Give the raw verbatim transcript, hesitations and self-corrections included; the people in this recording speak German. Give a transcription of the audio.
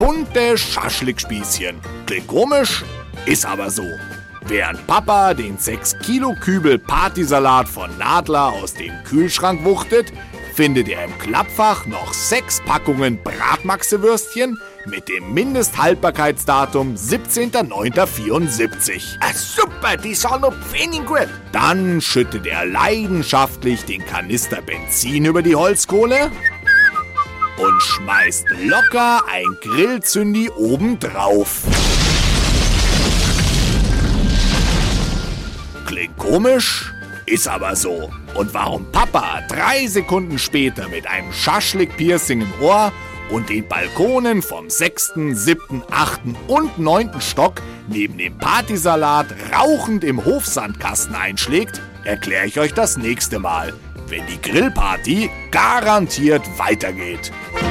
bunte Schaschlikspießchen. Klingt komisch, ist aber so. Während Papa den sechs Kilo Kübel Partysalat von Nadler aus dem Kühlschrank wuchtet, findet er im Klappfach noch sechs Packungen Bratmaxewürstchen mit dem Mindesthaltbarkeitsdatum siebzehnter neunter vierundsiebzig. Ah, super, die sind noch pfennig gut. Dann schüttet er leidenschaftlich den Kanister Benzin über die Holzkohle und schmeißt locker ein Grillzündi obendrauf. Klingt komisch, ist aber so. Und warum Papa drei Sekunden später mit einem Schaschlik-Piercing im Ohr und den Balkonen vom sechsten, siebten, achten und neunten Stock neben dem Partysalat rauchend im Hofsandkasten einschlägt, erkläre ich euch das nächste Mal, wenn die Grillparty garantiert weitergeht.